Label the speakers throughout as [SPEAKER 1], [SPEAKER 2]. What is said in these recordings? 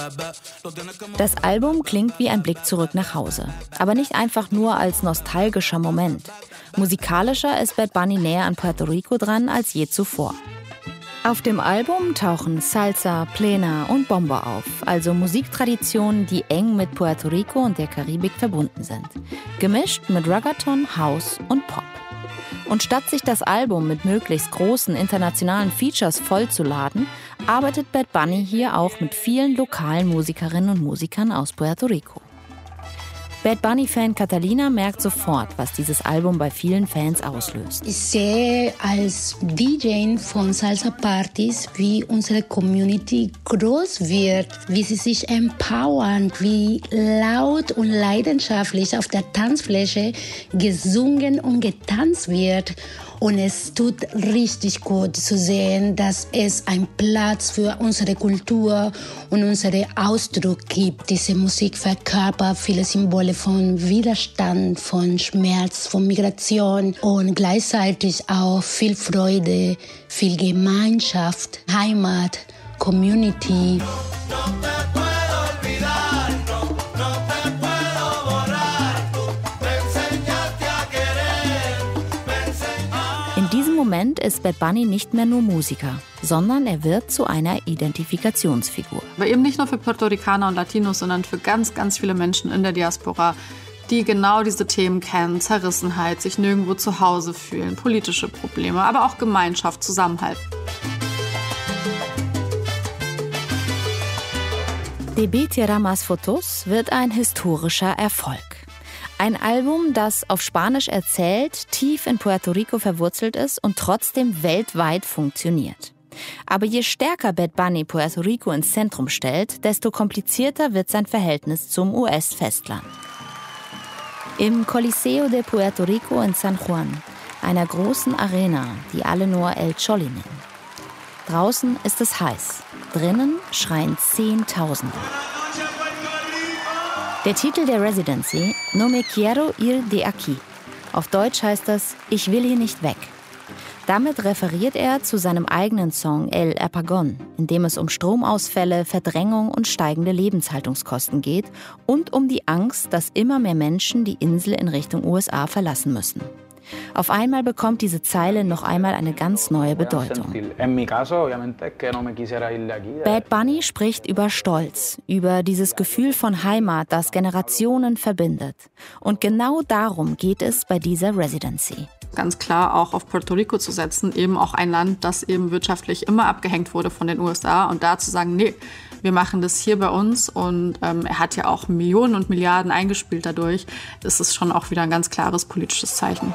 [SPEAKER 1] Das Album klingt wie ein Blick zurück nach Hause. Aber nicht einfach nur als nostalgischer Moment. Musikalischer ist Bad Bunny näher an Puerto Rico dran als je zuvor. Auf dem Album tauchen Salsa, Plena und Bombo auf, also Musiktraditionen, die eng mit Puerto Rico und der Karibik verbunden sind. Gemischt mit Reggaeton, House und Pop. Und statt sich das Album mit möglichst großen internationalen Features vollzuladen, arbeitet Bad Bunny hier auch mit vielen lokalen Musikerinnen und Musikern aus Puerto Rico. Bad Bunny-Fan Catalina merkt sofort, was dieses Album bei vielen Fans auslöst.
[SPEAKER 2] Ich sehe als DJ von Salsa-Partys, wie unsere Community groß wird, wie sie sich empowern, wie laut und leidenschaftlich auf der Tanzfläche gesungen und getanzt wird. Und es tut richtig gut zu sehen, dass es einen Platz für unsere Kultur und unseren Ausdruck gibt. Diese Musik verkörpert viele Symbole von Widerstand, von Schmerz, von Migration und gleichzeitig auch viel Freude, viel Gemeinschaft, Heimat, Community.
[SPEAKER 1] In diesem Moment ist Bad Bunny nicht mehr nur Musiker, sondern er wird zu einer Identifikationsfigur.
[SPEAKER 3] Aber eben nicht nur für Puerto Ricaner und Latinos, sondern für ganz, ganz viele Menschen in der Diaspora, die genau diese Themen kennen. Zerrissenheit, sich nirgendwo zu Hause fühlen, politische Probleme, aber auch Gemeinschaft, Zusammenhalt.
[SPEAKER 1] Debí Tierra Más Fotos wird ein historischer Erfolg. Ein Album, das auf Spanisch erzählt, tief in Puerto Rico verwurzelt ist und trotzdem weltweit funktioniert. Aber je stärker Bad Bunny Puerto Rico ins Zentrum stellt, desto komplizierter wird sein Verhältnis zum US-Festland. Im Coliseo de Puerto Rico in San Juan, einer großen Arena, die alle nur El Choli nennen. Draußen ist es heiß, drinnen schreien Zehntausende. Der Titel der Residency, No me quiero ir de aquí. Auf Deutsch heißt das, ich will hier nicht weg. Damit referiert er zu seinem eigenen Song El Apagón, in dem es um Stromausfälle, Verdrängung und steigende Lebenshaltungskosten geht und um die Angst, dass immer mehr Menschen die Insel in Richtung USA verlassen müssen. Auf einmal bekommt diese Zeile noch einmal eine ganz neue Bedeutung. Bad Bunny spricht über Stolz, über dieses Gefühl von Heimat, das Generationen verbindet. Und genau darum geht es bei dieser Residency.
[SPEAKER 3] Ganz klar auch auf Puerto Rico zu setzen, eben auch ein Land, das eben wirtschaftlich immer abgehängt wurde von den USA. Und da zu sagen, nee, wir machen das hier bei uns. Und er hat ja auch Millionen und Milliarden eingespielt dadurch. Das ist schon auch wieder ein ganz klares politisches Zeichen.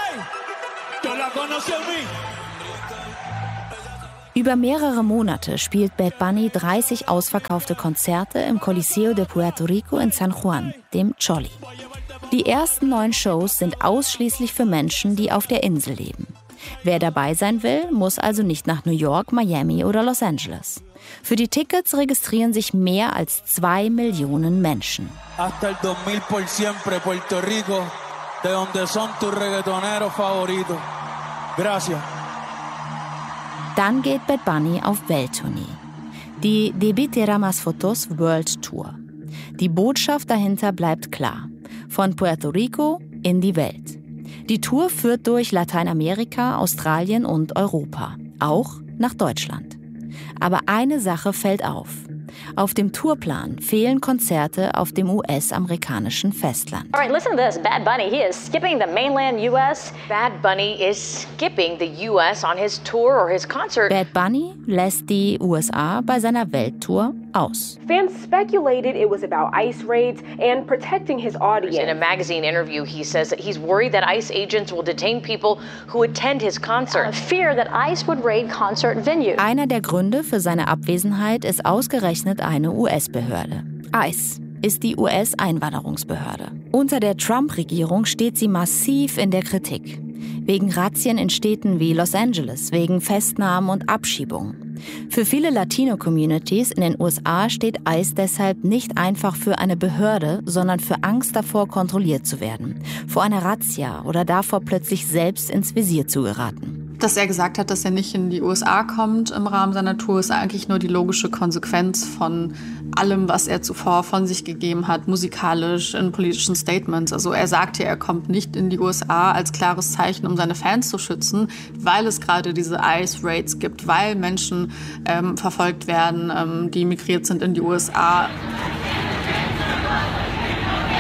[SPEAKER 1] Über mehrere Monate spielt Bad Bunny 30 ausverkaufte Konzerte im Coliseo de Puerto Rico in San Juan, dem Choli. Die ersten 9 Shows sind ausschließlich für Menschen, die auf der Insel leben. Wer dabei sein will, muss also nicht nach New York, Miami oder Los Angeles. Für die Tickets registrieren sich mehr als 2 Millionen Menschen.
[SPEAKER 4] Hasta el 2000 por siempre, Puerto Rico, de donde son tus reggaetoneros favoritos. Gracias.
[SPEAKER 1] Dann geht Bad Bunny auf Welttournee. Die Debí Tierra Más Fotos World Tour. Die Botschaft dahinter bleibt klar. Von Puerto Rico in die Welt. Die Tour führt durch Lateinamerika, Australien und Europa. Auch nach Deutschland. Aber eine Sache fällt auf. Auf dem Tourplan fehlen Konzerte auf dem US-amerikanischen Festland.
[SPEAKER 5] All right, listen to this. Bad Bunny, he is skipping the mainland US. Bad Bunny is skipping the US on his tour or his concert.
[SPEAKER 1] Bad Bunny lässt die USA bei seiner Welttour aus.
[SPEAKER 6] Fans speculated it was about ICE raids and protecting his audience.
[SPEAKER 5] In a magazine interview, he says that he's worried that ICE agents will detain people who attend his concert.
[SPEAKER 7] Fear that ICE would raid concert venues.
[SPEAKER 1] Einer der Gründe für seine Abwesenheit ist ausgerechnet eine US-Behörde. ICE ist die US-Einwanderungsbehörde. Unter der Trump-Regierung steht sie massiv in der Kritik. Wegen Razzien in Städten wie Los Angeles, wegen Festnahmen und Abschiebungen. Für viele Latino-Communities in den USA steht ICE deshalb nicht einfach für eine Behörde, sondern für Angst davor, kontrolliert zu werden. Vor einer Razzia oder davor, plötzlich selbst ins Visier zu geraten.
[SPEAKER 3] Dass er gesagt hat, dass er nicht in die USA kommt im Rahmen seiner Tour, ist eigentlich nur die logische Konsequenz von allem, was er zuvor von sich gegeben hat, musikalisch, in politischen Statements. Also er sagte, er kommt nicht in die USA als klares Zeichen, um seine Fans zu schützen, weil es gerade diese ICE-Raids gibt, weil Menschen verfolgt werden, die migriert sind in die USA.